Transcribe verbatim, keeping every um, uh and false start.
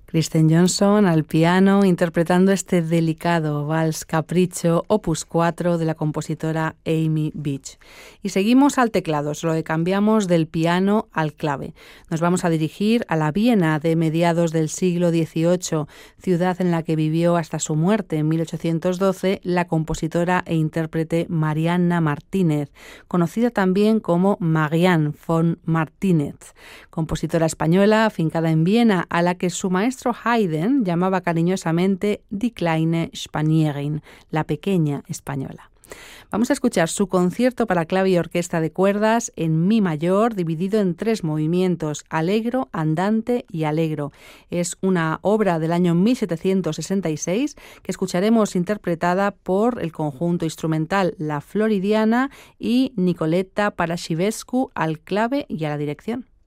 Kristen Johnson al piano interpretando este delicado vals capricho opus cuatro de la compositora Amy Beach. Y seguimos al teclado, solo que cambiamos del piano al clave. Nos vamos a dirigir a la Viena de mediados del siglo dieciocho, ciudad en la que vivió hasta su muerte en mil ochocientos doce la compositora e intérprete Marianna Martínez, conocida también como Marianne von Martínez, compositora española afincada en Viena, a la que su maestro Haydn llamaba cariñosamente Die kleine Spanierin, la pequeña española. Vamos a escuchar su concierto para clave y orquesta de cuerdas en mi mayor, dividido en tres movimientos, allegro, andante y allegro. Es una obra del año mil setecientos sesenta y seis que escucharemos interpretada por el conjunto instrumental La Floridiana y Nicoletta Parashivescu al clave y a la dirección.